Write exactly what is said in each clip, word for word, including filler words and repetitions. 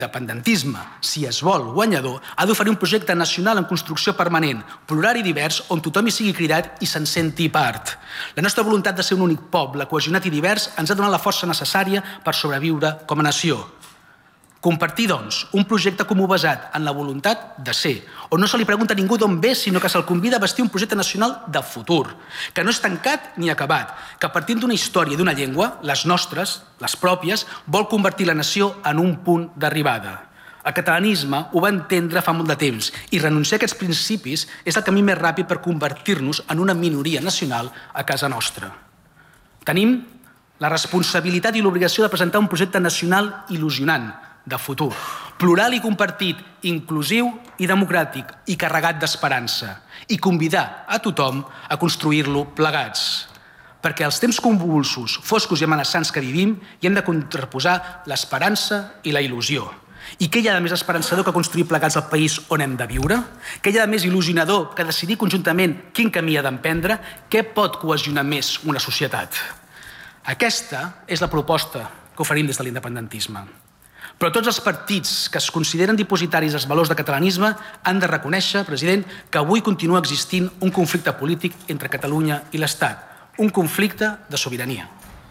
L'independentisme, si es vol guanyador, ha d'oferir un projecte nacional en construcció permanent, plural i divers, on tothom hi sigui cridat i se'n senti part. La nostra voluntat de ser un únic poble, cohesionat i divers, ens ha donat la força necessària per sobreviure com a nació. Compartir, doncs, un projecte comú basat en la voluntat de ser, on no se li pregunta a ningú d'on ve, sinó que se'l convida a vestir un projecte nacional de futur, que no és tancat ni acabat, que partint d'una història i d'una llengua, les nostres, les pròpies, vol convertir la nació en un punt d'arribada. El catalanisme ho va entendre fa molt de temps i renunciar a aquests principis és el camí més ràpid per convertir-nos en una minoria nacional a casa nostra. Tenim la responsabilitat i l'obligació de presentar un projecte nacional il·lusionant, de futur, plural i compartit, inclusiu i democràtic i carregat d'esperança, i convidar a tothom a construir-lo plegats. Perquè als temps convulsos, foscos i amenaçants que vivim hi hem de contraposar l'esperança i la il·lusió. I què hi ha de més esperançador que construir plegats el país on hem de viure? Què hi ha de més il·lusionador que decidir conjuntament quin camí ha d'emprendre? Què pot cohesionar més una societat? Aquesta és la proposta que oferim des de l'independentisme. Però tots els partits que es consideren dipositaris dels valors de catalanisme han de reconèixer, president, que avui continua existint un conflicte polític entre Catalunya i l'Estat, un conflicte de sobirania.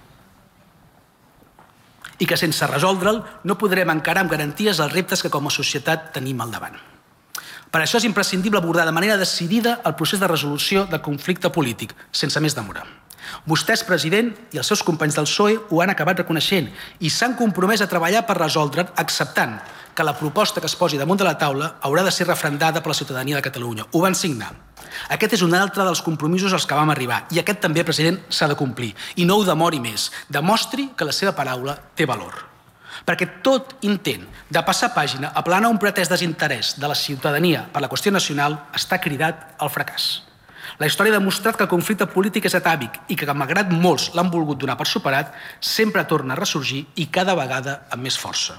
I que sense resoldre'l no podrem encarar amb garanties els reptes que com a societat tenim al davant. Per això és imprescindible abordar de manera decidida el procés de resolució del conflicte polític, sense més demora. Vostès, president, i els seus companys del P S O E ho han acabat reconeixent i s'han compromès a treballar per resoldre'l acceptant que la proposta que es posi damunt de la taula haurà de ser referendada per la ciutadania de Catalunya. Ho van signar. Aquest és un altre dels compromisos als que vam arribar i aquest també, president, s'ha de complir. I no ho demori més. Demostri que la seva paraula té valor. Perquè tot intent de passar pàgina apel·lant a un pretès desinterès de la ciutadania per la qüestió nacional està cridat al fracàs. La història ha demostrat que el conflicte polític és atàvic i que, malgrat molts l'han volgut donar per superat, sempre torna a ressorgir i cada vegada amb més força.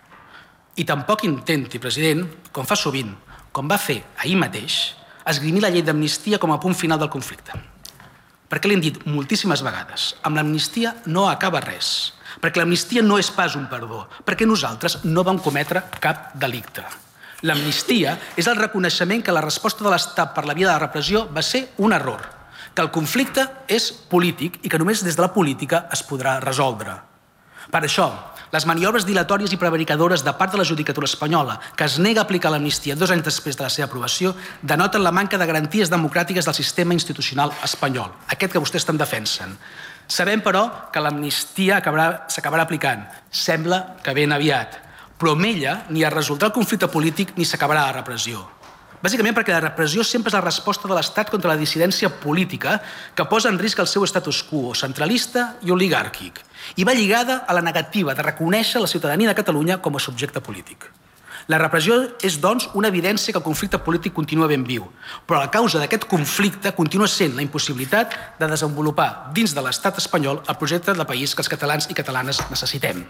I tampoc intenti, president, com fa sovint, com va fer ahir mateix, esgrimir la llei d'amnistia com a punt final del conflicte. Perquè l'hem dit moltíssimes vegades, amb l'amnistia no acaba res, perquè l'amnistia no és pas un perdó, perquè nosaltres no vam cometre cap delicte. L'amnistia és el reconeixement que la resposta de l'Estat per la via de la repressió va ser un error, que el conflicte és polític i que només des de la política es podrà resoldre. Per això, les maniobres dilatòries i prevaricadores de part de la judicatura espanyola, que es nega a aplicar l'amnistia dos anys després de la seva aprovació, denoten la manca de garanties democràtiques del sistema institucional espanyol, aquest que vostès estan defensen. Sabem, però, que l'amnistia s'acabarà aplicant. Sembla que ben aviat. Però amb ella ni es resoldrà el conflicte polític ni s'acabarà la repressió. Bàsicament perquè la repressió sempre és la resposta de l'Estat contra la dissidència política que posa en risc el seu status quo centralista i oligàrquic i va lligada a la negativa de reconèixer la ciutadania de Catalunya com a subjecte polític. La repressió és, doncs, una evidència que el conflicte polític continua ben viu, però la causa d'aquest conflicte continua sent la impossibilitat de desenvolupar dins de l'Estat espanyol el projecte de país que els catalans i catalanes necessitem.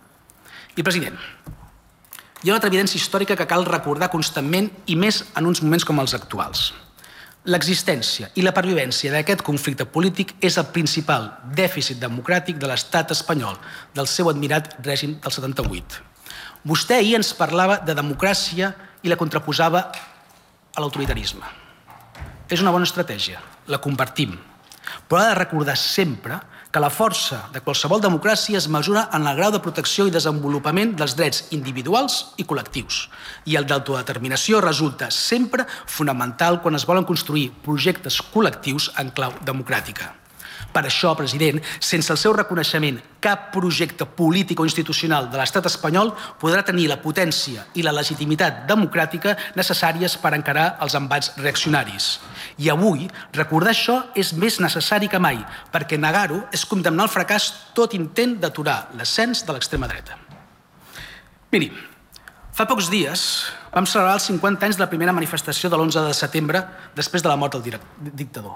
I, president, hi ha una altra evidència històrica que cal recordar constantment i més en uns moments com els actuals. L'existència i la pervivència d'aquest conflicte polític és el principal dèficit democràtic de l'estat espanyol, del seu admirat règim del setanta-vuit. Vostè ahir ens parlava de democràcia i la contraposava a l'autoritarisme. És una bona estratègia, la compartim, però ha de recordar sempre que la força de qualsevol democràcia es mesura en el grau de protecció i desenvolupament dels drets individuals i col·lectius. I el d'autodeterminació resulta sempre fonamental quan es volen construir projectes col·lectius en clau democràtica. Per això, president, sense el seu reconeixement, cap projecte polític o institucional de l'estat espanyol podrà tenir la potència i la legitimitat democràtica necessàries per encarar els embats reaccionaris. I avui, recordar això és més necessari que mai, perquè negar-ho és condemnar al fracàs tot intent d'aturar l'ascens de l'extrema dreta. Miri, fa pocs dies vam celebrar els cinquanta anys de la primera manifestació de l'onze de setembre després de la mort del dictador.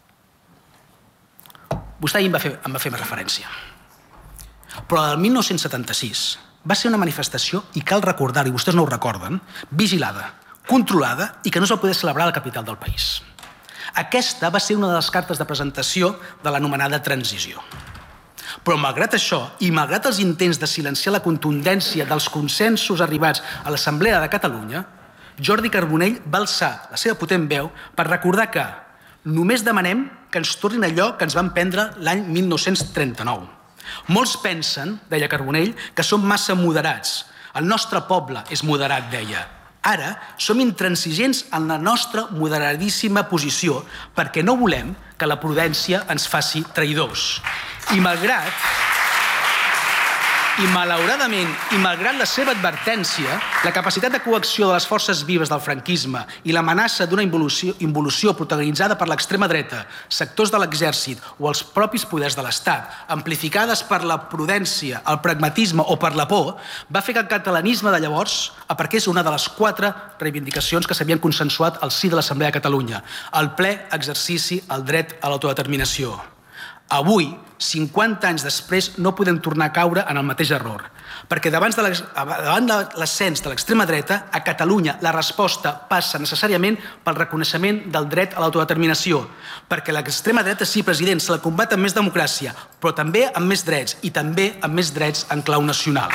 Vostè ahir em va fer, em va fer més referència. Però el mil nou-cents setanta-sis va ser una manifestació, i cal recordar-ho, i vostès no ho recorden, vigilada, controlada i que no es va poder celebrar a la capital del país. Aquesta va ser una de les cartes de presentació de l'anomenada transició. Però malgrat això, i malgrat els intents de silenciar la contundència dels consensos arribats a l'Assemblea de Catalunya, Jordi Carbonell va alçar la seva potent veu per recordar que només demanem que ens tornin allò que ens van prendre l'any mil nou-cents trenta-nou. Molts pensen, deia Carbonell, que som massa moderats. El nostre poble és moderat, deia. Ara som intransigents en la nostra moderadíssima posició perquè no volem que la prudència ens faci traïdors. I malgrat... I malauradament, i malgrat la seva advertència, la capacitat de coacció de les forces vives del franquisme i l'amenaça d'una involució, involució protagonitzada per l'extrema dreta, sectors de l'exèrcit o els propis poders de l'Estat, amplificades per la prudència, el pragmatisme o per la por, va fer que el catalanisme de llavors aparqués una de les quatre reivindicacions que s'havien consensuat al si de l'Assemblea de Catalunya, el ple exercici al dret a l'autodeterminació. Avui, cinquanta anys després, no podem tornar a caure en el mateix error, perquè davant de l'ascens de l'extrema dreta, a Catalunya la resposta passa necessàriament pel reconeixement del dret a l'autodeterminació, perquè l'extrema dreta, sí, president, se la combat amb més democràcia, però també amb més drets, i també amb més drets en clau nacional.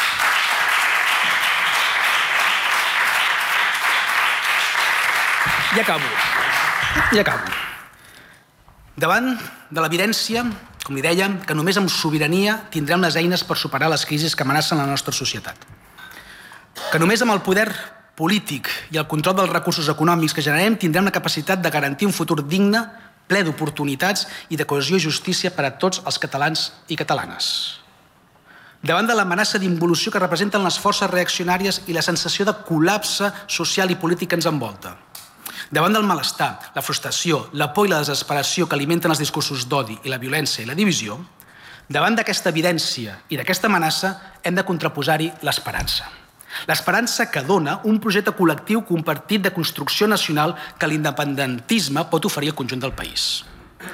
I acabo. I acabo. Davant de l'evidència, com li deia, que només amb sobirania tindrem les eines per superar les crisis que amenacen la nostra societat. Que només amb el poder polític i el control dels recursos econòmics que generem tindrem la capacitat de garantir un futur digne, ple d'oportunitats i de cohesió i justícia per a tots els catalans i catalanes. Davant de l'amenaça d'involució que representen les forces reaccionàries i la sensació de col·lapse social i polític que ens envolta. Davant del malestar, la frustració, la por i la desesperació que alimenten els discursos d'odi i la violència i la divisió, davant d'aquesta evidència i d'aquesta amenaça hem de contraposar-hi l'esperança. L'esperança que dona un projecte col·lectiu compartit de construcció nacional que l'independentisme pot oferir al conjunt del país.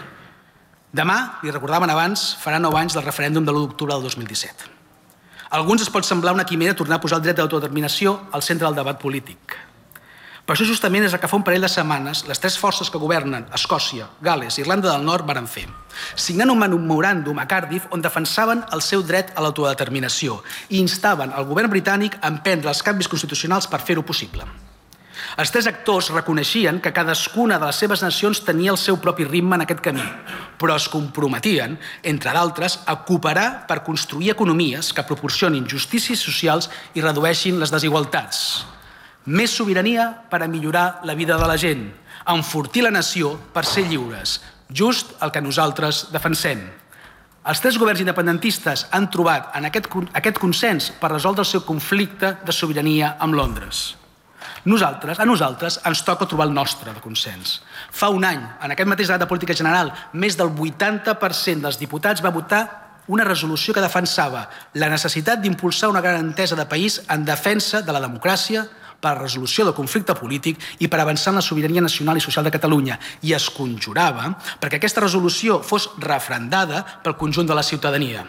Demà, li recordaven abans, farà nou anys del referèndum de l'u d'octubre del dos mil disset. A alguns es pot semblar una quimera tornar a posar el dret d'autodeterminació al centre del debat polític. Per això justament és el que fa un parell de setmanes les tres forces que governen, Escòcia, Gal·les i Irlanda del Nord, varen fer, signant un memoràndum a Cardiff on defensaven el seu dret a l'autodeterminació i instaven el govern britànic a emprendre els canvis constitucionals per fer-ho possible. Els tres actors reconeixien que cadascuna de les seves nacions tenia el seu propi ritme en aquest camí, però es comprometien, entre d'altres, a cooperar per construir economies que proporcionin justícies socials i redueixin les desigualtats. Més sobirania per a millorar la vida de la gent, enfortir la nació per ser lliures, just el que nosaltres defensem. Els tres governs independentistes han trobat en aquest, aquest consens per resoldre el seu conflicte de sobirania amb Londres. Nosaltres, a nosaltres ens toca trobar el nostre de consens. Fa un any, en aquest mateix debat de política general, més del vuitanta per cent dels diputats va votar una resolució que defensava la necessitat d'impulsar una gran entesa de país en defensa de la democràcia, per a la resolució del conflicte polític i per avançar en la sobirania nacional i social de Catalunya. I es conjurava perquè aquesta resolució fos referendada pel conjunt de la ciutadania.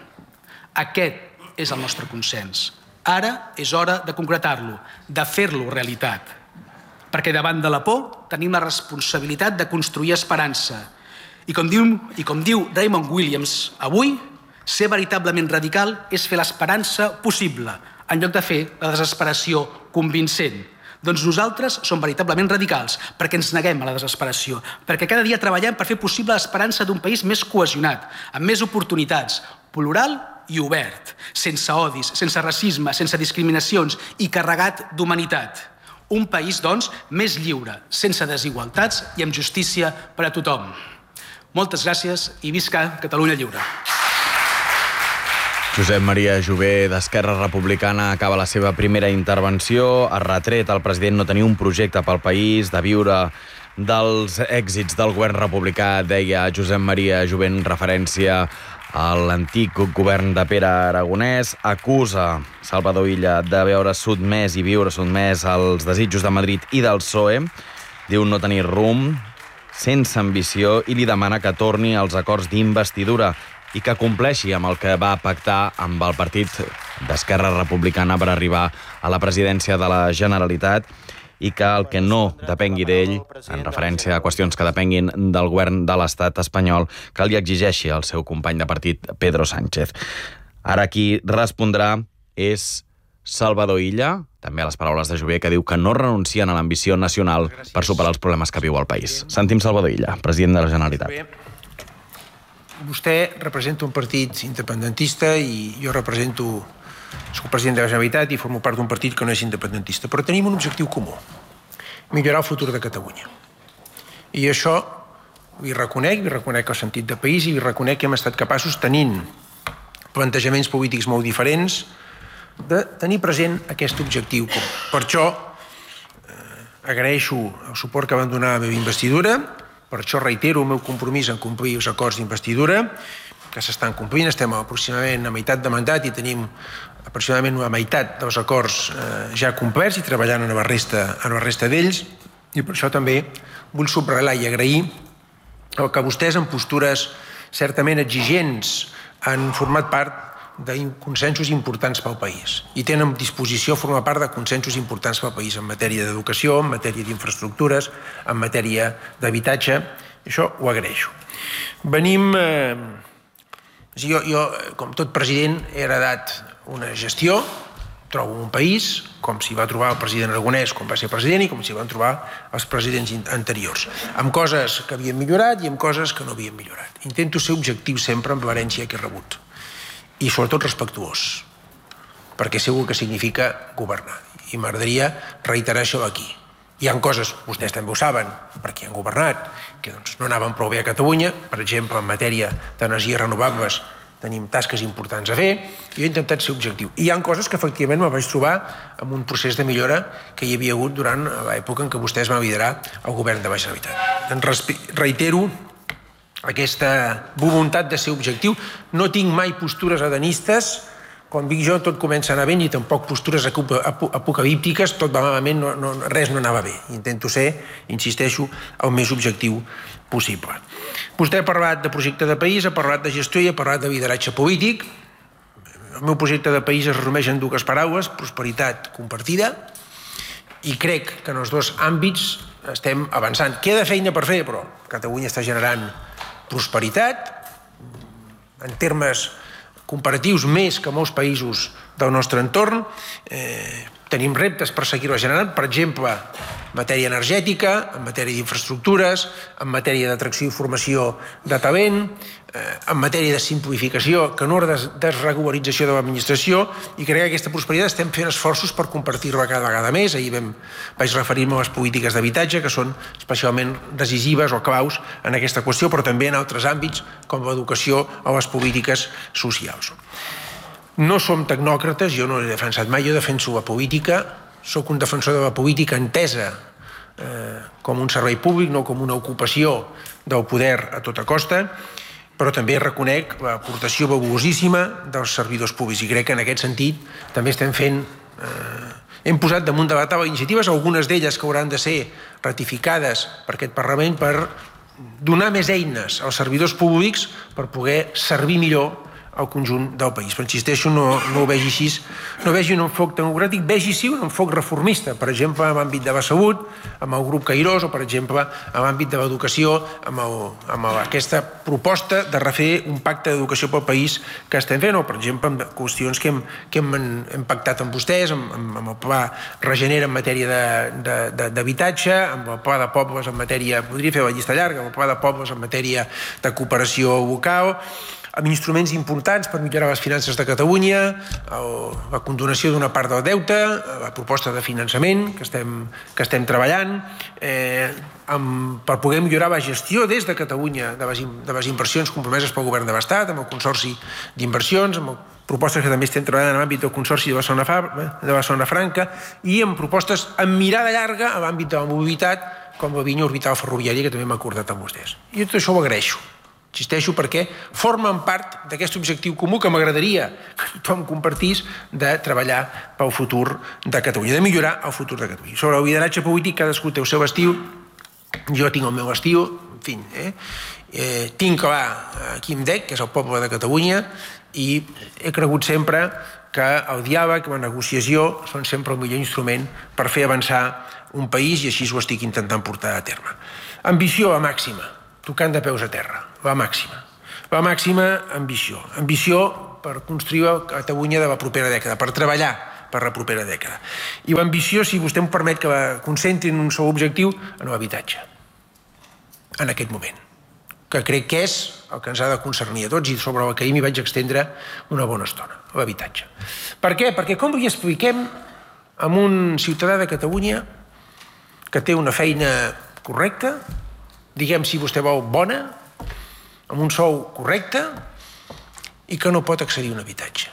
Aquest és el nostre consens. Ara és hora de concretar-lo, de fer-lo realitat. Perquè davant de la por tenim la responsabilitat de construir esperança. I com diu, i com diu Raymond Williams, avui, ser veritablement radical és fer l'esperança possible, en lloc de fer la desesperació convincent. Doncs nosaltres som veritablement radicals perquè ens neguem a la desesperació, perquè cada dia treballem per fer possible l'esperança d'un país més cohesionat, amb més oportunitats, plural i obert, sense odis, sense racisme, sense discriminacions i carregat d'humanitat. Un país, doncs, més lliure, sense desigualtats i amb justícia per a tothom. Moltes gràcies i visca Catalunya lliure. Josep Maria Jové, d'Esquerra Republicana, acaba la seva primera intervenció. Ha retret al president no tenir un projecte pel país, de viure dels èxits del govern republicà, deia Josep Maria Jové en referència a l'antic govern de Pere Aragonès. Acusa Salvador Illa de veure sotmès i viure sotmès als desitjos de Madrid i del P S O E. Diu no tenir rumb, sense ambició, i li demana que torni als acords d'investidura i que compleixi amb el que va pactar amb el partit d'Esquerra Republicana per arribar a la presidència de la Generalitat. i que el que no depengui d'ell, en referència a qüestions que depenguin del govern de l'estat espanyol, que li exigeixi al seu company de partit, Pedro Sánchez. Ara qui respondrà és Salvador Illa, també a les paraules de Jover, que diu que no renuncien a l'ambició nacional per superar els problemes que viu el país. Sentim Salvador Illa, president de la Generalitat. Vostè representa un partit independentista i jo represento, soc president de la Generalitat i formo part d'un partit que no és independentista, però tenim un objectiu comú, millorar el futur de Catalunya. I això li reconec, li reconec el sentit de país i li reconec que hem estat capaços, tenint plantejaments polítics molt diferents, de tenir present aquest objectiu comú. Per això eh, agraeixo el suport que van donar a la meva investidura. Per això reitero el meu compromís en complir els acords d'investidura, que s'estan complint. Estem aproximadament a meitat de mandat i tenim aproximadament una meitat dels acords eh, ja complerts i treballant en la resta, en la resta d'ells. I per això també vull subratllar i agrair el que vostès, en postures certament exigents, han format part de consensos importants pel país i tenen disposició a formar part de consensos importants pel país en matèria d'educació, en matèria d'infraestructures, en matèria d'habitatge. Això ho agraeixo. Venim... Eh, jo, jo, com tot president, he heredat una gestió, trobo un país, com s'hi va trobar el president Aragonès quan va ser president i com s'hi van trobar els presidents anteriors, amb coses que havien millorat i amb coses que no havien millorat. Intento ser objectiu sempre amb l'herència que he rebut i sobretot respectuós, perquè segur que significa governar. I m'agradaria reiterar això aquí. Hi ha coses, vostès també ho saben, perquè han governat, que doncs, no anaven prou bé a Catalunya. Per exemple, en matèria d'energies renovables tenim tasques importants a fer i he intentat ser objectiu. I hi ha coses que efectivament me vaig trobar amb un procés de millora que hi havia hagut durant l'època en què vostès van liderar el govern de la Generalitat. En reitero aquesta voluntat de ser objectiu. No tinc mai postures adanistes. Quan dic jo, tot comença a anar bé, i tampoc postures apocalíptiques, tot va malament, no, no, res no anava bé. Intento ser, insisteixo, el més objectiu possible. Vostè ha parlat de projecte de país, ha parlat de gestió i ha parlat de lideratge polític. El meu projecte de país es resumeix en dues paraules: prosperitat compartida, i crec que en els dos àmbits estem avançant. Queda feina per fer, però Catalunya està generant prosperitat, en termes comparatius més que molts països del nostre entorn. Eh, tenim reptes per seguir-ho generant, per exemple, en matèria energètica, en matèria d'infraestructures, en matèria d'atracció i formació de talent, eh, en matèria de simplificació, que no de desregularització de l'administració, i crec que aquesta prosperitat estem fent esforços per compartir-la cada vegada més. Ahir vam, vaig referir-me a les polítiques d'habitatge, que són especialment decisives o claus en aquesta qüestió, però també en altres àmbits, com l'educació o les polítiques socials. No som tecnòcrates, jo no he defensat mai, jo defenso la política, sóc un defensor de la política entesa eh, com un servei públic, no com una ocupació del poder a tota costa, però també reconec l'aportació valuosíssima dels servidors públics i crec que en aquest sentit també estem fent... Eh, hem posat damunt de la taula iniciatives, algunes d'elles que hauran de ser ratificades per aquest Parlament per donar més eines als servidors públics per poder servir millor al conjunt del país. Però insisteixo, no, no ho vegi així, no vegi un enfoc democràtic, vegi sí un enfoc reformista, per exemple, en l'àmbit de la salut, amb el grup Cairós, o per exemple, en l'àmbit de l'educació, amb, el, amb aquesta proposta de refer un pacte d'educació pel país que estem fent, o per exemple, amb qüestions que hem, que hem, hem pactat amb vostès, amb, amb el pla Regenera en matèria d'habitatge, amb el pla de pobles en matèria, podria fer la llista llarga, amb el pla de pobles en matèria de cooperació local, amb instruments importants per millorar les finances de Catalunya, la condonació d'una part del deute, la proposta de finançament que estem, que estem treballant, eh, amb, per poder millorar la gestió des de Catalunya de les, de les inversions compromeses pel govern de l'Estat, amb el Consorci d'Inversions, amb propostes que també estem treballant en l'àmbit del Consorci de Barcelona, de Barcelona Franca, i amb propostes amb mirada llarga a l'àmbit de la mobilitat, com la línia orbital ferroviària, que també m'ha acordat amb vostès. I tot això ho agraeixo. Insisteixo perquè formen part d'aquest objectiu comú que m'agradaria que tothom compartís de treballar pel futur de Catalunya, de millorar el futur de Catalunya. Sobre el lideratge polític, cadascú té el seu estil, jo tinc el meu estil, en fi, eh? Eh, tinc clar qui em dec, que és el poble de Catalunya, i he cregut sempre que el diàleg i la negociació són sempre el millor instrument per fer avançar un país i així ho estic intentant portar a terme. Ambició a màxima, tocant de peus a terra, la màxima. La màxima ambició. Ambició per construir Catalunya de la propera dècada, per treballar per la propera dècada. I l'ambició, si vostè em permet que la concentri en un sol objectiu, en l'habitatge. En aquest moment. Que crec que és el que ens ha de concernir a tots i sobre el que ahir m'hi vaig extendre una bona estona, l'habitatge. Per què? Perquè com li expliquem a un ciutadà de Catalunya que té una feina correcta, diguem si vostè vol bona, amb un sou correcte i que no pot accedir a un habitatge.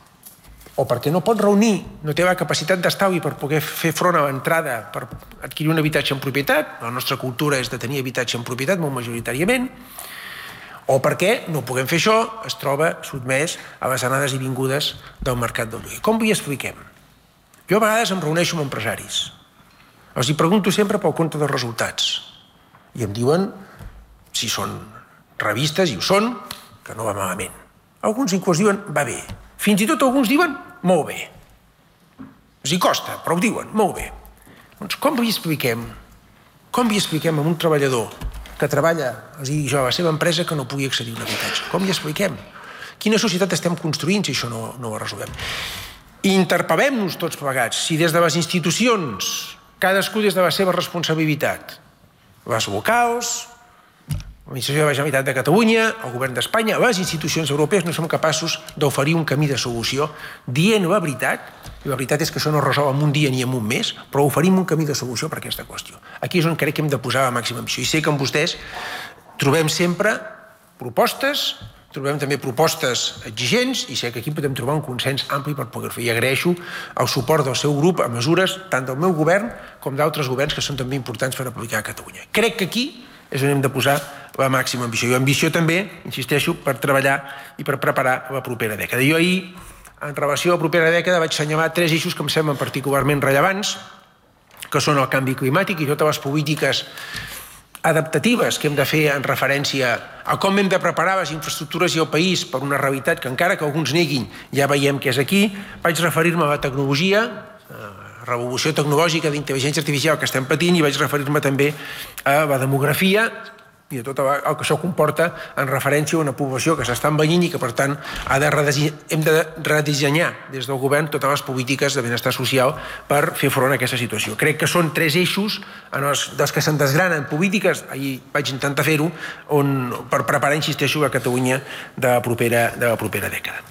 O perquè no pot reunir, no té la capacitat d'estalvi per poder fer front a l'entrada per adquirir un habitatge en propietat, la nostra cultura és de tenir habitatge en propietat molt majoritàriament, o perquè no puguem fer això, es troba sotmès a les anades i vingudes del mercat del lloguer. Com li expliquem? Jo a vegades em reuneixo amb empresaris, els hi pregunto sempre pel compte dels resultats i em diuen si són revistes, i ho són, que no va malament. Alguns inclús diuen va bé. Fins i tot alguns diuen molt bé. Els hi costa, però ho diuen molt bé. Doncs com li expliquem? Com li expliquem a un treballador que treballa, els dic jo, a la seva empresa que no pugui accedir a un habitatge? Com li expliquem? Quina societat estem construint si això no, no ho resolem? I interpel·lem-nos tots plegats. Si des de les institucions, cadascú des de la seva responsabilitat, les locals, l'Administració de la Generalitat de Catalunya, el Govern d'Espanya, les institucions europees no som capaços d'oferir un camí de solució dient la veritat, i la veritat és que això no es resol en un dia ni en un mes, però oferim un camí de solució per a aquesta qüestió. Aquí és on crec que hem de posar la màxima ambició. I sé que amb vostès trobem sempre propostes, trobem també propostes exigents i sé que aquí podem trobar un consens ampli per poder fer. I agraeixo el suport del seu grup a mesures tant del meu govern com d'altres governs que són també importants per aplicar a Catalunya. Crec que aquí és on hem de posar la màxima ambició. I ambició també, insisteixo, per treballar i per preparar la propera dècada. Jo ahir, en relació a la propera dècada, vaig assenyalar tres eixos que em semblen particularment rellevants, que són el canvi climàtic i totes les polítiques adaptatives que hem de fer en referència a com hem de preparar les infraestructures i el país per una realitat que encara que alguns neguin ja veiem que és aquí. Vaig referir-me a la tecnologia, revolució tecnològica d'intel·ligència artificial que estem patint i vaig referir-me també a la demografia i a tot el que això comporta en referència a una població que s'està envellint i que, per tant, ha de hem de redissenyar des del govern totes les polítiques de benestar social per fer front a aquesta situació. Crec que són tres eixos en els, dels que se'n desgranen polítiques, ahir vaig intentar fer-ho, per preparar, insisteixo, la Catalunya de la propera, de la propera dècada.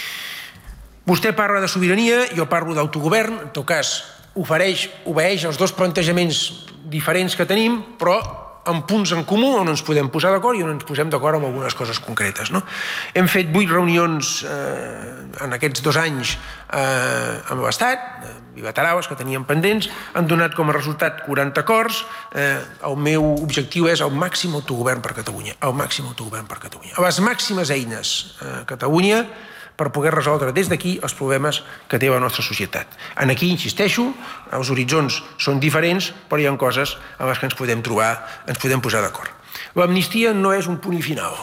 Vostè parla de sobirania, jo parlo d'autogovern, en tot cas ofereix, obeeix els dos plantejaments diferents que tenim, però amb punts en comú on ens podem posar d'acord i on ens posem d'acord amb algunes coses concretes. No? Hem fet vuit reunions eh, en aquests dos anys eh, amb l'Estat, bilaterals que teníem pendents, han donat com a resultat quaranta acords. Eh, el meu objectiu és el màxim autogovern per Catalunya, el màxim autogovern per Catalunya. A les màximes eines a Catalunya per poder resoldre des d'aquí els problemes que té la nostra societat. En aquí, insisteixo, els horitzons són diferents, però hi ha coses en les que ens podem trobar, ens podem posar d'acord. L'amnistia no és un punt i final,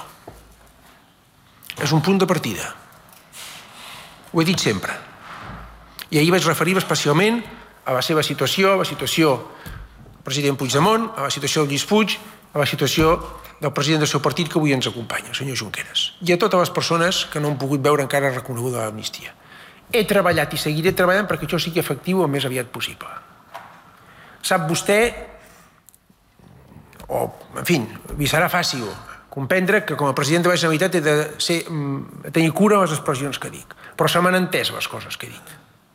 és un punt de partida. Ho he dit sempre. I ahir vaig referir especialment a la seva situació, a la situació del president Puigdemont, a la situació del Lluís Puig, a la situació del president del seu partit que avui ens acompanya, el senyor Junqueras, i a totes les persones que no han pogut veure encara reconeguda l'amnistia. He treballat i seguiré treballant perquè això sigui efectiu el més aviat possible. Sap vostè, o, en fi, li serà fàcil comprendre que com a president de la Generalitat he de ser, tenir cura de les expressions que dic, però se m'han entès les coses que dic.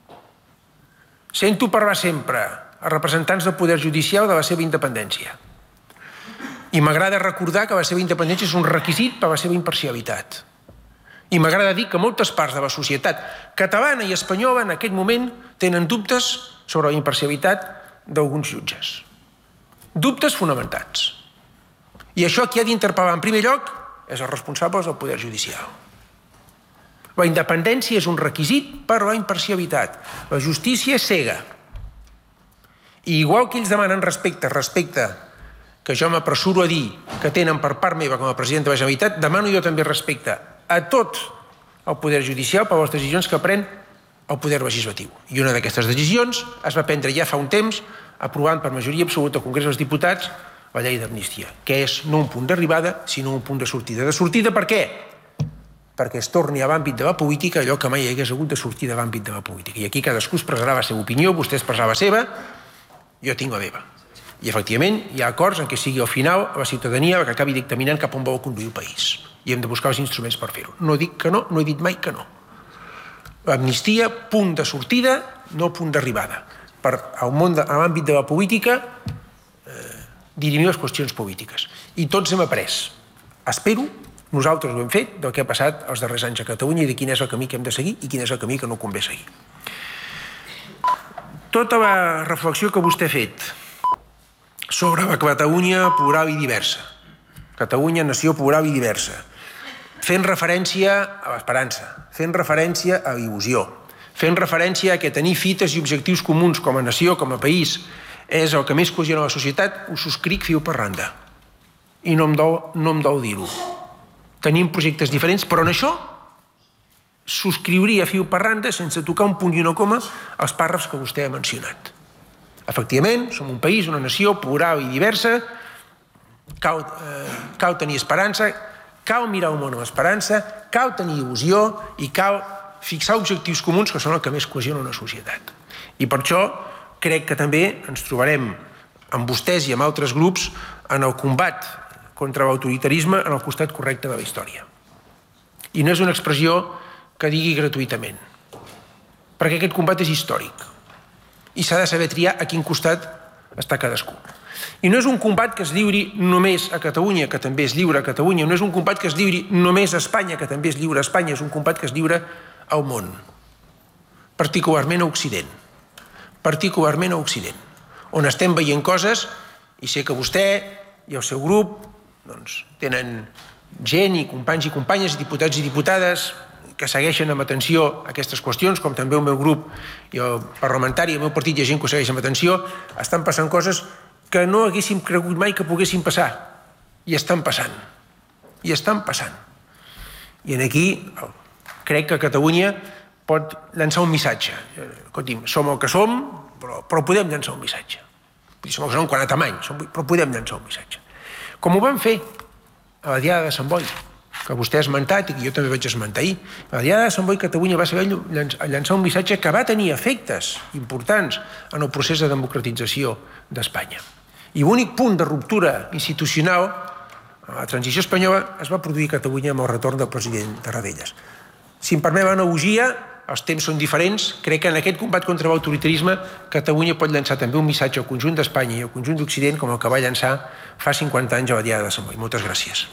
Sento parlar sempre a representants del poder judicial de la seva independència. I m'agrada recordar que la seva independència és un requisit per a la seva imparcialitat. I m'agrada dir que moltes parts de la societat catalana i espanyola en aquest moment tenen dubtes sobre la imparcialitat d'alguns jutges. Dubtes fonamentats. I això qui ha d'interpel·lar en primer lloc és els responsables del poder judicial. La independència és un requisit per a la imparcialitat. La justícia és cega. I igual que ells demanen respecte, respecte que jo m'apressuro a dir que tenen per part meva com a president de la Generalitat, demano jo també respecte a tot el poder judicial per les decisions que pren el poder legislatiu. I una d'aquestes decisions es va prendre ja fa un temps, aprovant per majoria absoluta al Congrés dels Diputats la llei d'amnistia, que és no un punt d'arribada, sinó un punt de sortida. De sortida per què? Perquè es torni a l'àmbit de la política allò que mai hi hagués hagut de sortir de l'àmbit de la política. I aquí cadascú expressarà la seva opinió, vostè expressarà la seva, jo tinc la meva. I, efectivament, hi ha acords en què sigui al final la ciutadania la que acabi dictaminant cap on vol conduir el país. I hem de buscar els instruments per fer-ho. No dic que no, no he dit mai que no. L'amnistia, punt de sortida, no punt d'arribada. Per al món, a l'àmbit de la política, eh, dirimir les qüestions polítiques. I tots hem après. Espero, nosaltres ho hem fet, del que ha passat els darrers anys a Catalunya i de quin és el camí que hem de seguir i quin és el camí que no convé seguir. Tota la reflexió que vostè ha fet sobre la Catalunya plural i diversa, Catalunya nació plural i diversa, fent referència a l'esperança, fent referència a il·lusió, fent referència a que tenir fites i objectius comuns com a nació, com a país, és el que més cohesiona la societat, ho subscric fil per randa. I no em dol, no em dol dir-ho. Tenim projectes diferents, però en això subscriuria fil per randa, sense tocar un punt i una coma, els pàrrafs que vostè ha mencionat. Efectivament, som un país, una nació plural i diversa, cal, eh, cal tenir esperança, cal mirar el món amb esperança, cal tenir il·lusió i cal fixar objectius comuns que són el que més cohesiona una societat. I per això crec que també ens trobarem amb vostès i amb altres grups en el combat contra l'autoritarisme en el costat correcte de la història. I no és una expressió que digui gratuïtament, perquè aquest combat és històric i s'ha de saber triar a quin costat està cadascú. I no és un combat que es lliuri només a Catalunya, que també és lliure a Catalunya, no és un combat que es lliuri només a Espanya, que també és lliure a Espanya, és un combat que es lliura al món, particularment a Occident. particularment a Occident, on estem veient coses, i sé que vostè i el seu grup doncs, tenen gent i companys i companyes, diputats i diputades, que segueixen amb atenció aquestes qüestions, com també el meu grup i el parlamentari, el meu partit, i gent que ho segueix amb atenció, estan passant coses que no haguéssim cregut mai que poguessin passar. I estan passant. I estan passant. I aquí crec que Catalunya pot llançar un missatge. Escolti'm, som el que som, però, però podem llançar un missatge. Som el que som quant a tamany, som, però podem llançar un missatge. Com ho vam fer a la Diada de Sant Boi, que vostè ha esmentat i que jo també vaig esmentar ahir. A la Diada de Sant Boi, Catalunya va saber llançar un missatge que va tenir efectes importants en el procés de democratització d'Espanya. I l'únic punt de ruptura institucional a la transició espanyola es va produir a Catalunya amb el retorn del president Tarradellas. Si em permet l'analogia, els temps són diferents, crec que en aquest combat contra l'autoritarisme Catalunya pot llançar també un missatge al conjunt d'Espanya i al conjunt d'Occident com el que va llançar fa cinquanta anys a la Diada de Sant Boi. Moltes gràcies.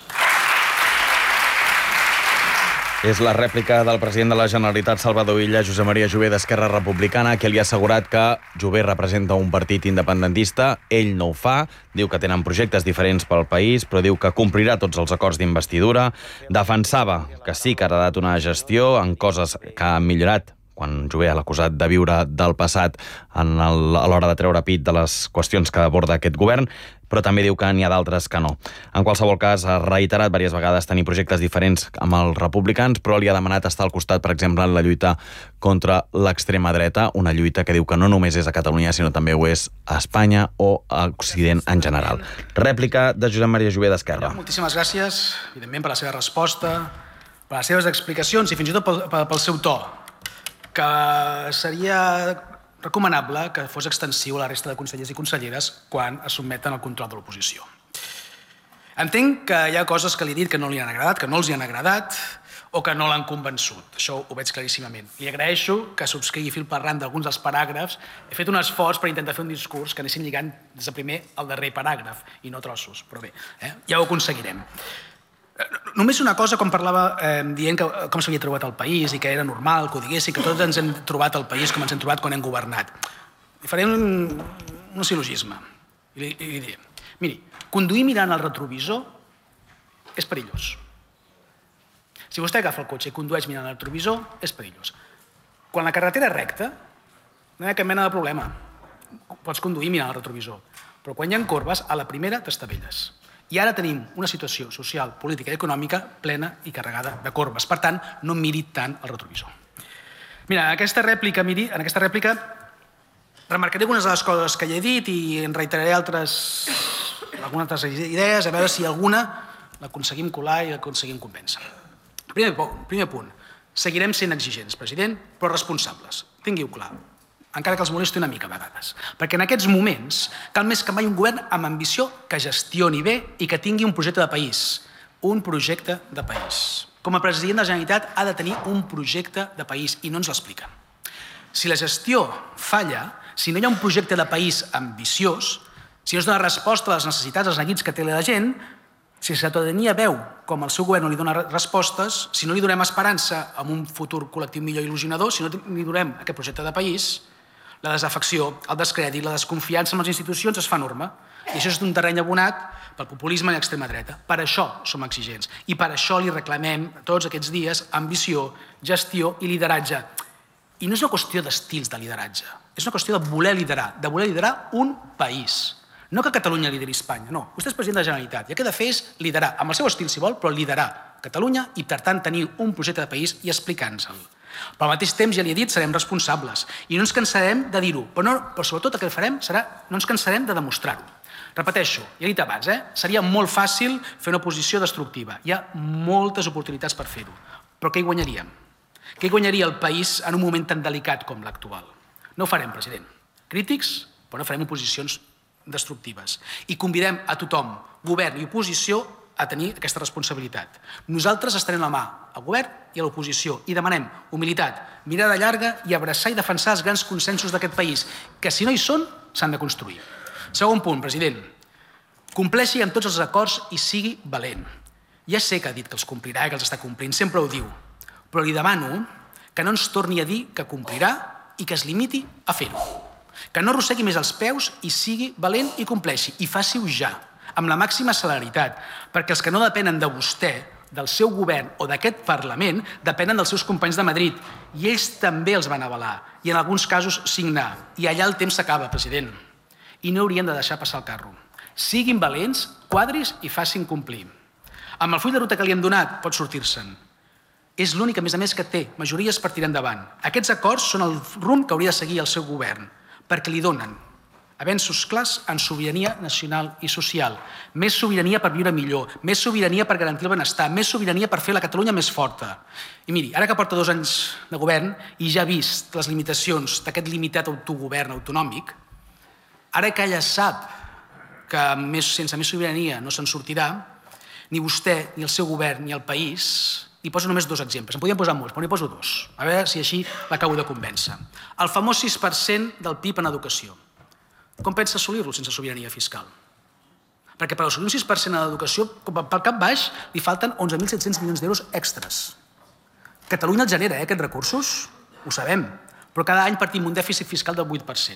És la rèplica del president de la Generalitat, Salvador Illa, Josep Maria Jové, d'Esquerra Republicana, que li ha assegurat que Jové representa un partit independentista. Ell no ho fa, diu que tenen projectes diferents pel país, però diu que complirà tots els acords d'investidura. Defensava que sí que ha heredat una gestió en coses que han millorat, quan Jové l'ha acusat de viure del passat en el, a l'hora de treure pit de les qüestions que aborda aquest govern, però també diu que n'hi ha d'altres que no. En qualsevol cas, ha reiterat diverses vegades tenir projectes diferents amb els republicans, però li ha demanat estar al costat, per exemple, en la lluita contra l'extrema dreta, una lluita que diu que no només és a Catalunya, sinó també ho és a Espanya o a Occident en general. Rèplica de Josep Maria Jové, d'Esquerra. Moltíssimes gràcies, evidentment, per la seva resposta, per les seves explicacions i fins i tot pel, pel seu to, que seria recomanable que fos extensiu a la resta de consellers i conselleres quan es sotmeten al control de l'oposició. Entenc que hi ha coses que li he dit que no li han agradat, que no els hi han agradat o que no l'han convençut. Això ho veig claríssimament. Li agraeixo que subscrigui fil per randa d'alguns dels paràgrafs. He fet un esforç per intentar fer un discurs que anessin lligant des de primer al darrer paràgraf i no trossos, però bé, eh? Ja ho aconseguirem. Només una cosa, quan parlava eh, dient que, com s'havia trobat el país i que era normal que ho diguessi, que tots ens hem trobat el país com ens hem trobat quan hem governat. Li faré un, un silogisme. I li, i li diré, miri, conduir mirant el retrovisor és perillós. Si vostè agafa el cotxe i condueix mirant el retrovisor, és perillós. Quan la carretera és recta, no hi ha cap mena de problema. Pots conduir mirant el retrovisor. Però quan hi ha corbes, a la primera t'estavelles. I ara tenim una situació social, política i econòmica plena i carregada de corbes. Per tant, no miri tant el retrovisor. Mira, en aquesta rèplica, miri, en aquesta rèplica remarcaré algunes de les coses que ja he dit i en reiteraré altres, algunes altres idees, a veure si alguna l'aconseguim colar i l'aconseguim convèncer. Primer, primer punt, seguirem sent exigents, president, però responsables. Tingui-ho clar, encara que els molesti una mica a vegades. Perquè en aquests moments cal més que mai un govern amb ambició que gestioni bé i que tingui un projecte de país. Un projecte de país. Com a president de la Generalitat ha de tenir un projecte de país i no ens l'explica. Si la gestió falla, si no hi ha un projecte de país ambiciós, si no es dona resposta a les necessitats, als neguits que té la gent, si la ciutadania veu com el seu govern no li dona respostes, si no li donem esperança en un futur col·lectiu millor i il·lusionador, si no li donem aquest projecte de país, la desafecció, el descrèdit, la desconfiança en les institucions es fa enorme. I això és un terreny abonat pel populisme i l'extrema dreta. Per això som exigents. I per això li reclamem tots aquests dies ambició, gestió i lideratge. I no és una qüestió d'estils de lideratge. És una qüestió de voler liderar, de voler liderar un país. No que Catalunya lideri Espanya, no. Vostè és president de la Generalitat i el que ha de fer és liderar, amb el seu estil si vol, però liderar Catalunya i, per tant, tenir un projecte de país i explicar-nos-el. Però al mateix temps, ja li he dit, serem responsables i no ens cansarem de dir-ho, però, no, però sobretot el que farem serà no ens cansarem de demostrar-ho. Repeteixo, ja he dit abans, eh? Seria molt fàcil fer una oposició destructiva. Hi ha moltes oportunitats per fer-ho. Però què hi guanyaríem? Què hi guanyaria el país en un moment tan delicat com l'actual? No ho farem, president. Crítics, però no farem oposicions destructives. I convidem a tothom, govern i oposició, a tenir aquesta responsabilitat. Nosaltres estarem la mà al govern i a l'oposició i demanem humilitat, mirada llarga i abraçar i defensar els grans consensos d'aquest país, que si no hi són, s'han de construir. Segon punt, president. Compleixi amb tots els acords i sigui valent. Ja sé que ha dit que els complirà i que els està complint, sempre ho diu, però li demano que no ens torni a dir que complirà i que es limiti a fer-ho. Que no arrossegui més els peus i sigui valent i compleixi, i faci-ho ja, amb la màxima celeritat, perquè els que no depenen de vostè, del seu govern o d'aquest Parlament, depenen dels seus companys de Madrid, i ells també els van avalar, i en alguns casos signar, i allà el temps s'acaba, president. I no haurien de deixar passar el carro. Siguin valents, quadris i facin complir. Amb el full de ruta que li hem donat, pot sortir-se'n. És l'únic, a més a més, que té majories per tirar endavant. Aquests acords són el rumb que hauria de seguir el seu govern, perquè li donen avenços clars en sobirania nacional i social, més sobirania per viure millor, més sobirania per garantir el benestar, més sobirania per fer la Catalunya més forta. I miri, ara que porta dos anys de govern i ja ha vist les limitacions d'aquest limitat autogovern autonòmic, ara que ella sap que sense més sobirania no se'n sortirà, ni vostè, ni el seu govern, ni el país, li poso només dos exemples. En podríem posar molts, però n'hi poso dos. A veure si així l'acabo de convèncer. El famós sis per cent del P I B en educació. Com pensa assolir-lo sense sobirania fiscal? Perquè per assolir un sis per cent a l'educació, pel cap baix, li falten onze mil set-cents milions d'euros extras. Catalunya el genera, eh, aquests recursos? Ho sabem. Però cada any partim un dèficit fiscal del vuit per cent.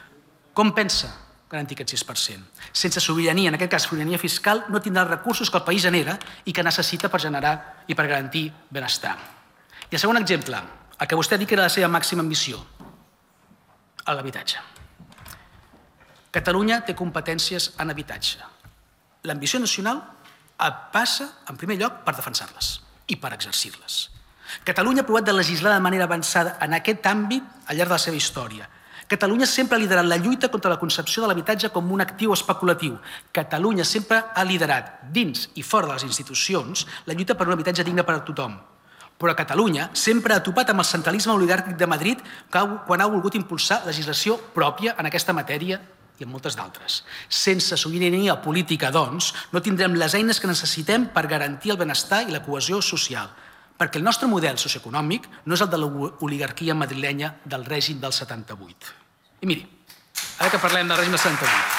Com pensa garantir aquest sis per cent? Sense sobirania, en aquest cas sobirania fiscal, no tindrà els recursos que el país genera i que necessita per generar i per garantir benestar. I el segon exemple, el que vostè ha dit que era la seva màxima ambició, l'habitatge. Catalunya té competències en habitatge. L'ambició nacional passa, en primer lloc, per defensar-les i per exercir-les. Catalunya ha provat de legislar de manera avançada en aquest àmbit al llarg de la seva història. Catalunya sempre ha liderat la lluita contra la concepció de l'habitatge com un actiu especulatiu. Catalunya sempre ha liderat, dins i fora de les institucions, la lluita per un habitatge digne per a tothom. Però Catalunya sempre ha topat amb el centralisme oligàrquic de Madrid quan ha volgut impulsar legislació pròpia en aquesta matèria i en moltes d'altres. Sense sobirania política, doncs, no tindrem les eines que necessitem per garantir el benestar i la cohesió social, perquè el nostre model socioeconòmic no és el de l'oligarquia madrilenya del règim del setanta-vuit. I miri, ara que parlem del règim del setanta-vuit,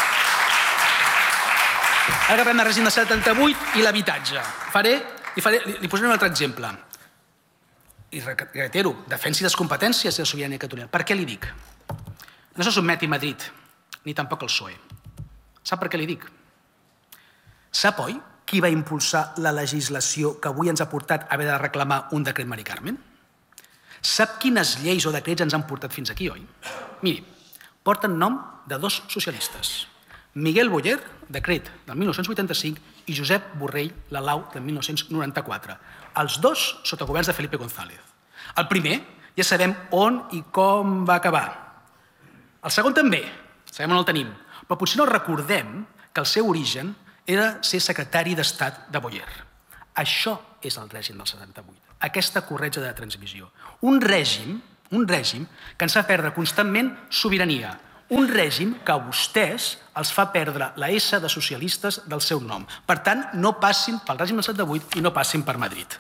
ara que parlem del règim del setanta-vuit i l'habitatge, faré, li, faré, li posaré un altre exemple. I reitero, defensi les competències de la sobirania catalana. Per què li dic? No se sotmeti Madrid, ni tampoc el P S O E. Sap per què li dic? Sap, oi, qui va impulsar la legislació que avui ens ha portat a haver de reclamar un decret Mari Carmen? Sap quines lleis o decrets ens han portat fins aquí, oi? Miri, porten nom de dos socialistes. Miguel Boyer, decret del mil nou-cents vuitanta-cinc, i Josep Borrell, la lau del mil nou-cents noranta-quatre. Els dos sota governs de Felipe González. El primer, Ja sabem on i com va acabar. El segon també, sabem on el tenim, però potser no recordem que el seu origen era ser secretari d'Estat de Boyer. Això és el règim del setanta-vuit, aquesta corretja de transmissió. Un règim, un règim que ens fa perdre constantment sobirania, un règim que a vostès els fa perdre la S de socialistes del seu nom. Per tant, no passin pel règim del setanta-vuit i no passin per Madrid.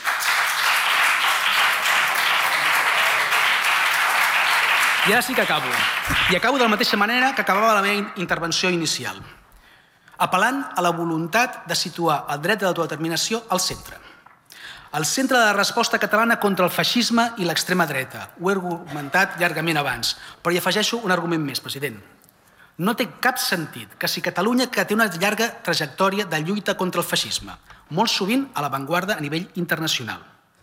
I ara sí que acabo. I acabo de la mateixa manera que acabava la meva intervenció inicial, apel·lant a la voluntat de situar el dret de l'autodeterminació al centre. Al centre de la resposta catalana contra el feixisme i l'extrema dreta. Ho he argumentat llargament abans, però hi afegeixo un argument més, president. No té cap sentit que si Catalunya, que té una llarga trajectòria de lluita contra el feixisme, molt sovint a l'avantguarda a nivell internacional,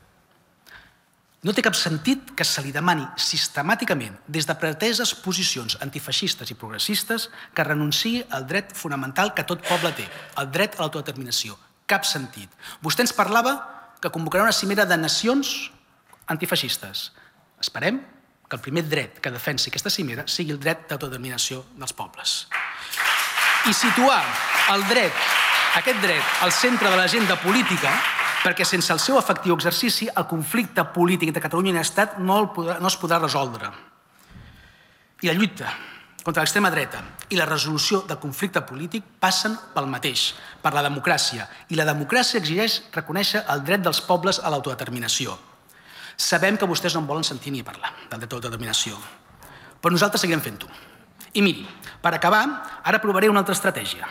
no té cap sentit que se li demani sistemàticament, des de preteses posicions antifeixistes i progressistes, que renunciï al dret fonamental que tot poble té, el dret a l'autodeterminació. Cap sentit. Vostè ens parlava que convocarà una cimera de nacions antifeixistes. Esperem que el primer dret que defensi aquesta cimera sigui el dret d'autodeterminació dels pobles. I situar el dret, aquest dret, al centre de l'agenda política, perquè sense el seu efectiu exercici el conflicte polític entre Catalunya i l'Estat no, podrà, no es podrà resoldre. I la lluita contra l'extrema dreta i la resolució del conflicte polític passen pel mateix, per la democràcia. I la democràcia exigeix reconèixer el dret dels pobles a l'autodeterminació. Sabem que vostès no en volen sentir ni parlar del dret a l'autodeterminació, però nosaltres seguirem fent-ho. I miri, per acabar, ara provaré una altra estratègia.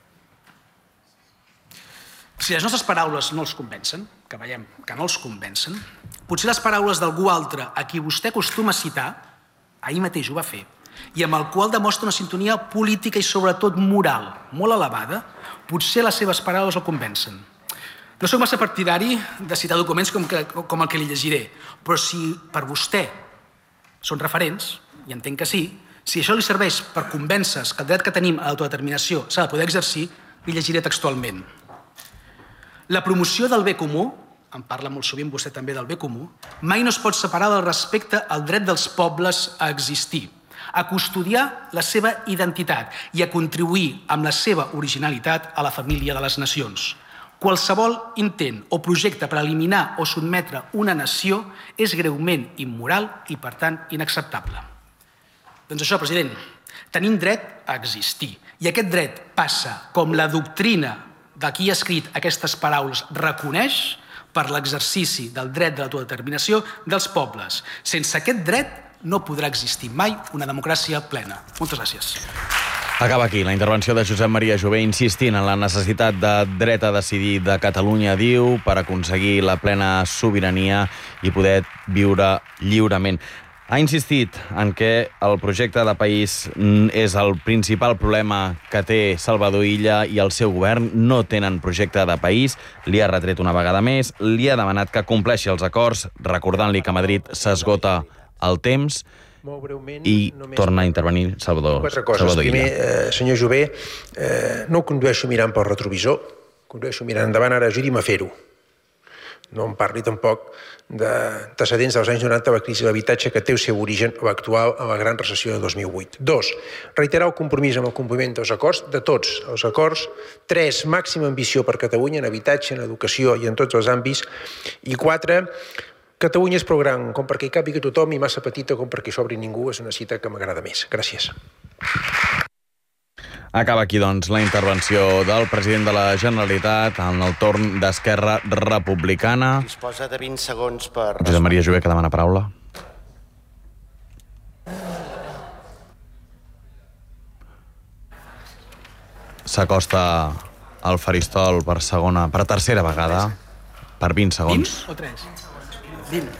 Si les nostres paraules no els convencen, que veiem que no els convencen, potser les paraules d'algú altre a qui vostè acostuma a citar, ahir mateix ho va fer, i amb el qual demostra una sintonia política i sobretot moral molt elevada, potser les seves paraules el convencen. No soc massa partidari de citar documents com, que, com el que li llegiré, però si per vostè són referents, i entenc que sí, si això li serveix per convèncer-se que el dret que tenim a l'autodeterminació s'ha de poder exercir, li llegiré textualment. La promoció del bé comú, en parla molt sovint vostè també del bé comú, mai no es pot separar del respecte al dret dels pobles a existir, a custodiar la seva identitat i a contribuir amb la seva originalitat a la família de les nacions. Qualsevol intent o projecte per eliminar o sotmetre una nació és greument immoral i, per tant, inacceptable. Doncs això, president, tenim dret a existir. I aquest dret passa, com la doctrina de qui ha escrit aquestes paraules reconeix, per l'exercici del dret de l'autodeterminació dels pobles. Sense aquest dret no podrà existir mai una democràcia plena. Moltes gràcies. Acaba aquí la intervenció de Josep Maria Jové insistint en la necessitat de dret a decidir de Catalunya, diu, per aconseguir la plena sobirania i poder viure lliurement. Ha insistit en que el projecte de país és el principal problema que té Salvador Illa i el seu govern. No tenen projecte de país, li ha retret una vegada més, li ha demanat que compleixi els acords, recordant-li que a Madrid s'esgota el temps i torna a intervenir Salvador, Quatre coses. Salvador Illa. Primer, eh, senyor Jové, eh, no ho condueixo mirant pel retrovisor, condueixo mirant endavant, ara ajudi'm a fer-ho. No em parli tampoc d'antecedents dels anys noranta de la crisi de l'habitatge que té el seu origen actual a la gran recessió de dos mil vuit. Dos, reiterar el compromís amb el compliment dels acords, de tots els acords. Tres, màxima ambició per Catalunya en habitatge, en educació i en tots els àmbits. I quatre, Catalunya és prou gran com perquè hi càpiga tothom i massa petita com perquè s'obri ningú. És una cita que m'agrada més. Gràcies. Acaba aquí, doncs, la intervenció del president de la Generalitat en el torn d'Esquerra Republicana. Disposa de vint segons per... Josep Maria Jové, que demana paraula. S'acosta al faristol per segona, per tercera vegada, per vint segons. vint o tres? vint.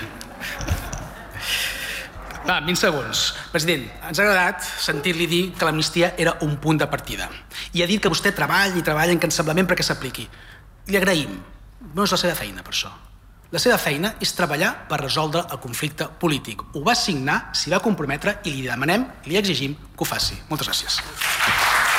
Va, vint segons. President, ens ha agradat sentir-li dir que l'amnistia era un punt de partida. I ha dit que vostè treballa i treballa incansablement perquè s'apliqui. Li agraïm. No és la seva feina, per això. La seva feina és treballar per resoldre el conflicte polític. Ho va signar, s'hi va comprometre i li demanem, li exigim que ho faci. Moltes gràcies.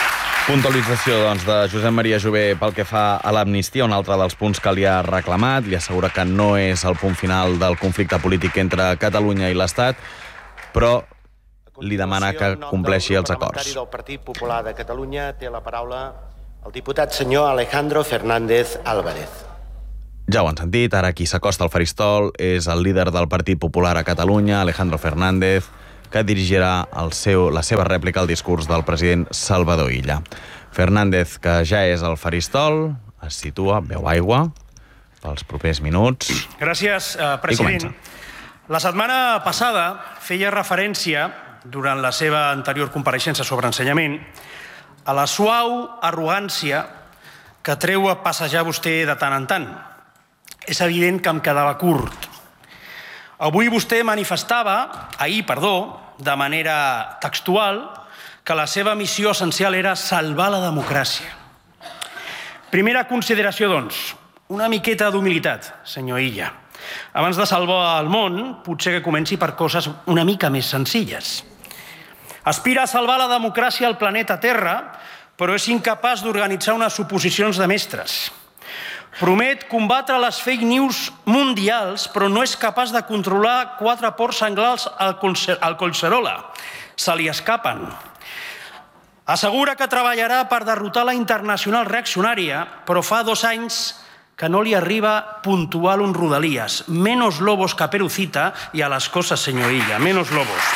Puntualització doncs, de Josep Maria Jové pel que fa a l'amnistia, un altre dels punts que li ha reclamat. Li assegura que no és el punt final del conflicte polític entre Catalunya i l'Estat, però li demana que compleixi els acords. El del Partit Popular de Catalunya té la paraula el diputat senyor Alejandro Fernández Álvarez. Ja ho han sentit, ara qui s'acosta al faristol és el líder del Partit Popular a Catalunya, Alejandro Fernández, que dirigirà el seu, la seva rèplica al discurs del president Salvador Illa. Fernández, que ja és al faristol, es situa, beu aigua, pels propers minuts. Gràcies, eh, president. La setmana passada feia referència, durant la seva anterior compareixença sobre ensenyament, a la suau arrogància que treu a passejar vostè de tant en tant. És evident que em quedava curt. Avui vostè manifestava, ahir, perdó, de manera textual, que la seva missió essencial era salvar la democràcia. Primera consideració, doncs, una miqueta d'humilitat, senyor Illa. Abans de salvar el món, potser que comenci per coses una mica més senzilles. Aspira a salvar la democràcia al planeta Terra, però és incapaç d'organitzar unes oposicions de mestres. Promet combatre les fake news mundials, però no és capaç de controlar quatre porcs senglars al Collserola. Se li escapen. Assegura que treballarà per derrotar la internacional reaccionària, però fa dos anys que no li arriba puntual un Rodalies. Menos lobos caperucita i a les coses, senyor Illa, menos lobos.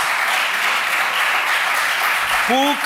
Puc...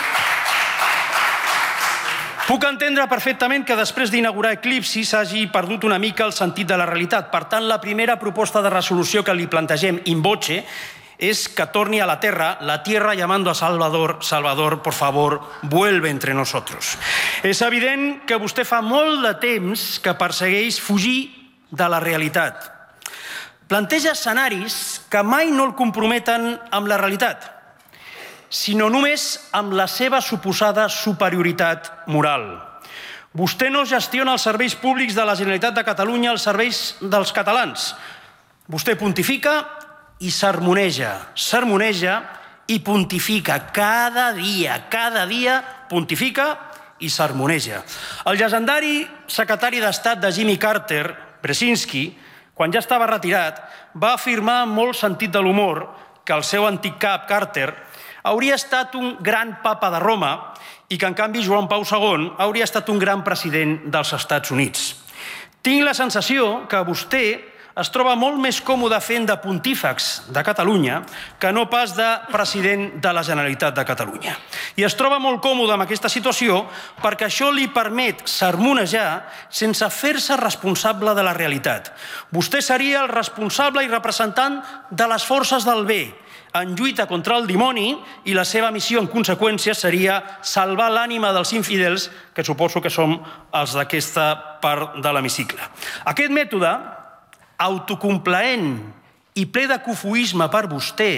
Puc entendre perfectament que després d'inaugurar Eclipsi s'hagi perdut una mica el sentit de la realitat. Per tant, la primera proposta de resolució que li plantegem in voce és que torni a la Terra, la Tierra llamando a Salvador, Salvador, por favor, vuelve entre nosotros. És evident que vostè fa molt de temps que persegueix fugir de la realitat. Planteja escenaris que mai no el comprometen amb la realitat, sinó només amb la seva suposada superioritat moral. Vostè no gestiona els serveis públics de la Generalitat de Catalunya, els serveis dels catalans. Vostè pontifica i sermoneja, sermoneja i pontifica. Cada dia, cada dia pontifica i sermoneja. El llegendari secretari d'Estat de Jimmy Carter, Brzezinski, quan ja estava retirat, va afirmar amb molt sentit de l'humor que el seu antic cap, Carter, hauria estat un gran papa de Roma i que, en canvi, Joan Pau segon hauria estat un gran president dels Estats Units. Tinc la sensació que vostè es troba molt més còmode fent de pontífex de Catalunya que no pas de president de la Generalitat de Catalunya. I es troba molt còmode amb aquesta situació perquè això li permet sermonejar sense fer-se responsable de la realitat. Vostè seria el responsable i representant de les forces del bé, en lluita contra el dimoni, i la seva missió, en conseqüència, seria salvar l'ànima dels infidels, que suposo que som els d'aquesta part de l'hemicicle. Aquest mètode, autocomplaent i ple de cofoisme per vostè,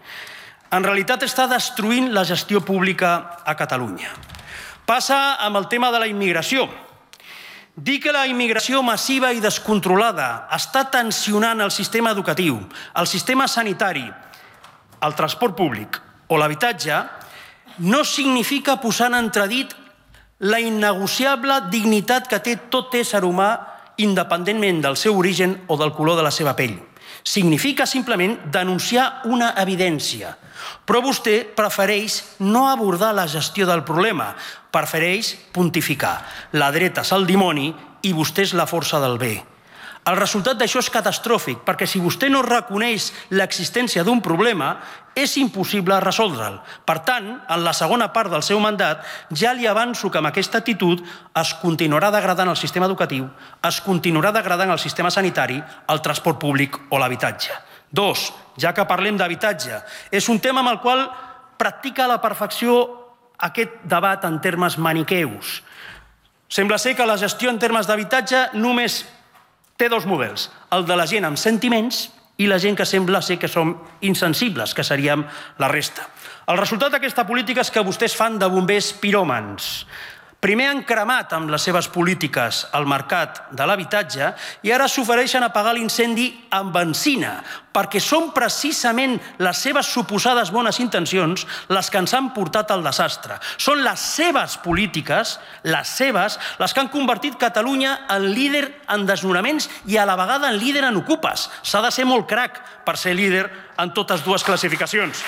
en realitat està destruint la gestió pública a Catalunya. Passa amb el tema de la immigració. Dir que la immigració massiva i descontrolada està tensionant el sistema educatiu, el sistema sanitari, el transport públic o l'habitatge no significa posar en entredit la innegociable dignitat que té tot ésser humà independentment del seu origen o del color de la seva pell. Significa simplement denunciar una evidència. Però vostè prefereix no abordar la gestió del problema, prefereix pontificar. La dreta és el dimoni i vostè és la força del bé. El resultat d'això és catastròfic, perquè si vostè no reconeix l'existència d'un problema, és impossible resoldre'l. Per tant, en la segona part del seu mandat, ja li avanço que amb aquesta actitud es continuarà degradant el sistema educatiu, es continuarà degradant el sistema sanitari, el transport públic o l'habitatge. Dos, ja que parlem d'habitatge, és un tema amb el qual practica a la perfecció aquest debat en termes maniqueus. Sembla ser que la gestió en termes d'habitatge només té dos models, el de la gent amb sentiments i la gent que sembla ser que som insensibles, que seríem la resta. El resultat d'aquesta política és que vostès fan de bombers piròmans. Primer han cremat amb les seves polítiques al mercat de l'habitatge i ara s'ofereixen a pagar l'incendi amb benzina, perquè són precisament les seves suposades bones intencions les que ens han portat al desastre. Són les seves polítiques, les seves, les que han convertit Catalunya en líder en desnonaments i a la vegada en líder en ocupes. S'ha de ser molt crac per ser líder en totes dues classificacions.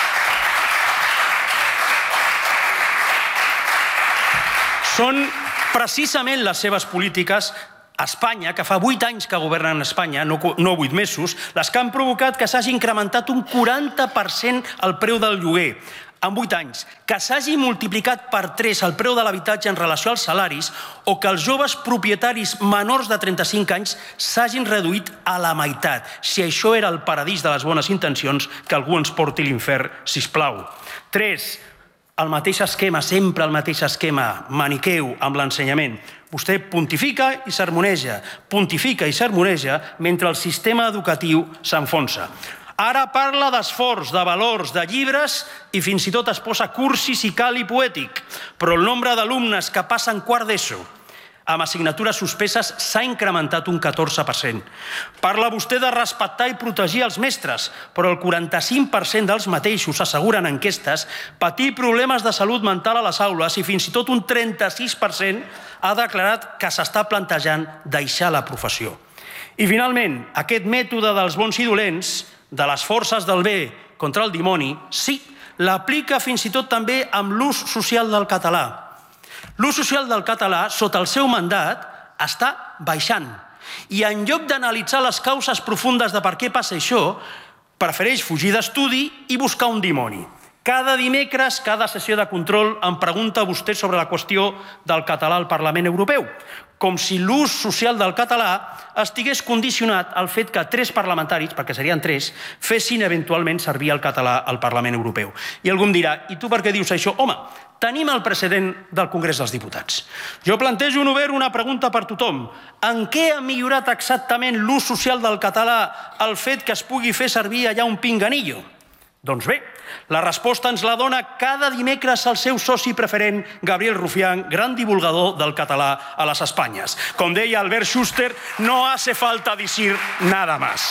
Són precisament les seves polítiques a Espanya, que fa vuit anys que governen a Espanya, no vuit mesos, les que han provocat que s'hagi incrementat un quaranta per cent el preu del lloguer en vuit anys, que s'hagi multiplicat per tres el preu de l'habitatge en relació als salaris o que els joves propietaris menors de trenta-cinc anys s'hagin reduït a la meitat. Si això era el paradís de les bones intencions, que algú ens porti l'infern, sisplau. Tres, el mateix esquema, sempre el mateix esquema, maniqueu amb l'ensenyament. Vostè pontifica i sermoneja, pontifica i sermoneja mentre el sistema educatiu s'enfonsa. Ara parla d'esforç, de valors, de llibres i fins i tot es posa cursi si cal i poètic. Però el nombre d'alumnes que passen quart d'ESO amb assignatures suspeses s'ha incrementat un catorze per cent. Parla vostè de respectar i protegir els mestres, però el quaranta-cinc per cent dels mateixos asseguren enquestes patir problemes de salut mental a les aules i fins i tot un trenta-sis per cent ha declarat que s'està plantejant deixar la professió. I finalment, aquest mètode dels bons i dolents, de les forces del bé contra el dimoni, sí, l'aplica fins i tot també amb l'ús social del català. L'ús social del català, sota el seu mandat, està baixant. I en lloc d'analitzar les causes profundes de per què passa això, prefereix fugir d'estudi i buscar un dimoni. Cada dimecres, cada sessió de control, em pregunta vostè sobre la qüestió del català al Parlament Europeu, com si l'ús social del català estigués condicionat al fet que tres parlamentaris, perquè serien tres, fessin eventualment servir el català al Parlament Europeu. I algú em dirà, i tu per què dius això? Home, tenim el precedent del Congrés dels Diputats. Jo plantejo en obert una pregunta per tothom. En què ha millorat exactament l'ús social del català el fet que es pugui fer servir allà un pinganillo? Doncs bé, la resposta ens la dona cada dimecres el seu soci preferent, Gabriel Rufián, gran divulgador del català a les Espanyes. Com deia Albert Schuster, no hace falta decir nada más.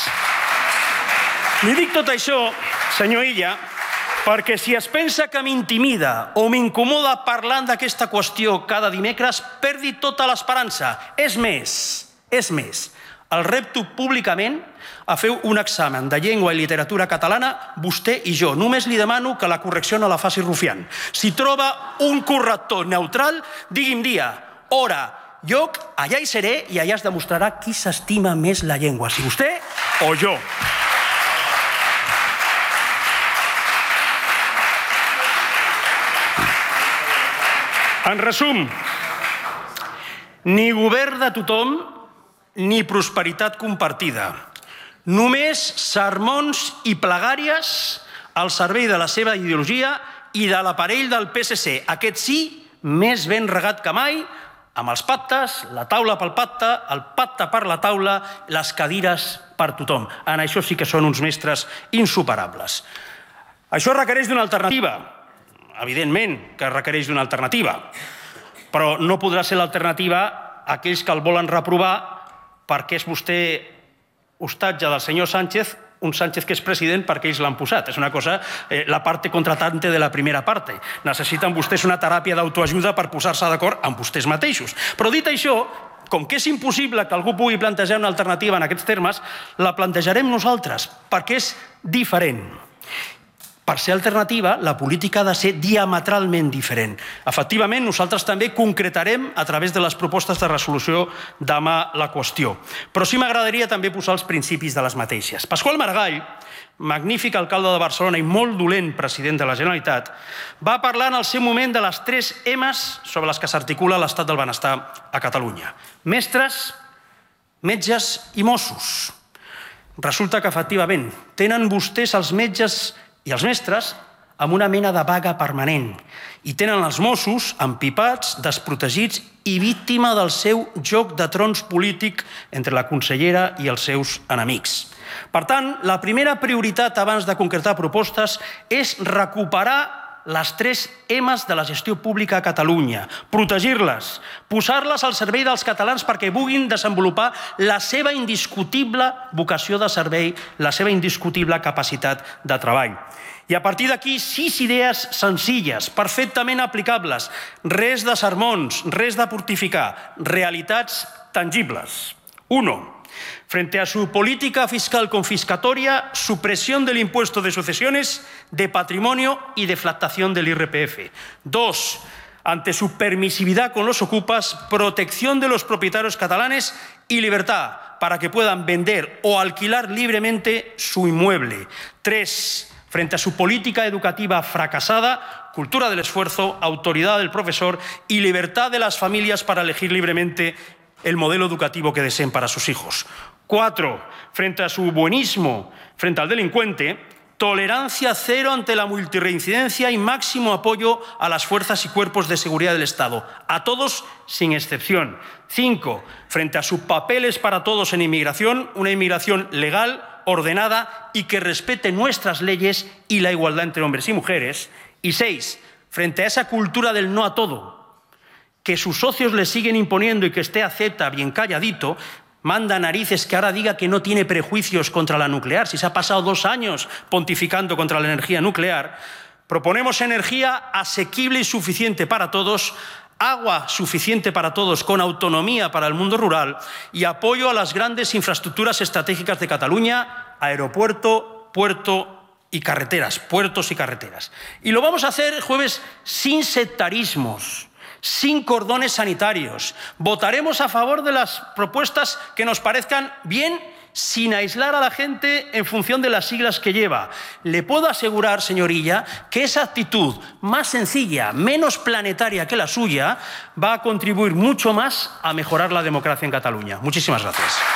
Li dic tot això, senyor Illa, perquè si es pensa que m'intimida o m'incomoda parlant d'aquesta qüestió cada dimecres, perdi tota l'esperança. És més, és més, el repto públicament a fer un examen de llengua i literatura catalana, vostè i jo. Només li demano que la correcció no la faci Rufián. Si troba un corrector neutral, digui'm dia, hora, lloc, allà hi seré i allà es demostrarà qui s'estima més la llengua, si vostè o jo. En resum, ni govern de tothom ni prosperitat compartida. Només sermons i plegàries al servei de la seva ideologia i de l'aparell del P S C. Aquest sí, més ben regat que mai, amb els pactes, la taula pel pacte, el pacte per la taula, les cadires per tothom. En això sí que són uns mestres insuperables. Això requereix d'una alternativa. Evidentment que requereix d'una alternativa, però no podrà ser l'alternativa a aquells que el volen reprovar perquè és vostè hostatge del senyor Sánchez, un Sánchez que és president perquè ells l'han posat. És una cosa, eh, la parte contratante de la primera parte. Necessiten vostès una teràpia d'autoajuda per posar-se d'acord amb vostès mateixos. Però dit això, com que és impossible que algú pugui plantejar una alternativa en aquests termes, la plantejarem nosaltres, perquè és diferent. Per ser alternativa, la política ha de ser diametralment diferent. Efectivament, nosaltres també concretarem a través de les propostes de resolució demà la qüestió. Però sí m'agradaria també posar els principis de les mateixes. Pasqual Maragall, magnífic alcalde de Barcelona i molt dolent president de la Generalitat, va parlar en el seu moment de les tres emes sobre les que s'articula l'estat del benestar a Catalunya. Mestres, metges i Mossos. Resulta que, efectivament, tenen vostès els metges i els mestres amb una mena de vaga permanent i tenen els Mossos empipats, desprotegits i víctima del seu joc de trons polític entre la consellera i els seus enemics. Per tant, la primera prioritat abans de concretar propostes és recuperar les tres emes de la gestió pública a Catalunya. Protegir-les, posar-les al servei dels catalans perquè puguin desenvolupar la seva indiscutible vocació de servei, la seva indiscutible capacitat de treball. I a partir d'aquí, sis idees senzilles, perfectament aplicables, res de sermons, res de portificar, realitats tangibles. Uno, frente a su política fiscal confiscatoria, supresión del impuesto de sucesiones, de patrimonio y deflactación del I R P F. Dos, ante su permisividad con los ocupas, protección de los propietarios catalanes y libertad para que puedan vender o alquilar libremente su inmueble. Tres, frente a su política educativa fracasada, cultura del esfuerzo, autoridad del profesor y libertad de las familias para elegir libremente el modelo educativo que deseen para sus hijos. Cuatro, frente a su buenismo frente al delincuente, tolerancia cero ante la multirreincidencia y máximo apoyo a las fuerzas y cuerpos de seguridad del Estado, a todos sin excepción. Cinco, frente a sus papeles para todos en inmigración, una inmigración legal, ordenada y que respete nuestras leyes y la igualdad entre hombres y mujeres. Y seis, frente a esa cultura del no a todo, que sus socios le siguen imponiendo y que usted acepta bien calladito, manda narices que ahora diga que no tiene prejuicios contra la nuclear, si se ha pasado dos años pontificando contra la energía nuclear. Proponemos energía asequible y suficiente para todos, agua suficiente para todos con autonomía para el mundo rural y apoyo a las grandes infraestructuras estratégicas de Cataluña, aeropuerto, puerto y carreteras, puertos y carreteras. Y lo vamos a hacer, jueves, sin sectarismos, sin cordones sanitarios. Votaremos a favor de las propuestas que nos parezcan bien, sin aislar a la gente en función de las siglas que lleva. Le puedo asegurar, señorilla, que esa actitud más sencilla, menos planetaria que la suya, va a contribuir mucho más a mejorar la democracia en Cataluña. Muchísimas gracias.